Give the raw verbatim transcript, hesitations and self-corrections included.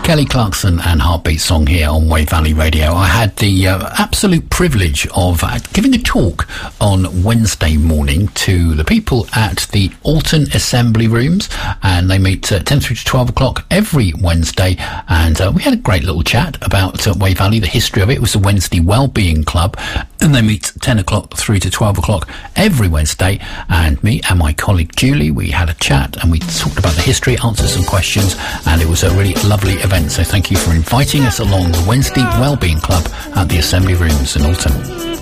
Kelly Clarkson and Heartbeat Song here on Wave Valley Radio. I had the uh, absolute privilege of uh, giving a talk on Wednesday morning to the people at the Alton Assembly Rooms, and they meet uh, ten through to twelve o'clock every Wednesday, and uh, we had a great little chat about uh, Wave Valley, the history of it. It was the Wednesday Wellbeing Club, and they meet ten o'clock through to twelve o'clock every Wednesday, and me and my colleague Julie, we had a chat and we talked about the history, answered some questions, and it was a really lovely event. So thank you for inviting us along the Wednesday Wellbeing Club at the Assembly Rooms in Alton.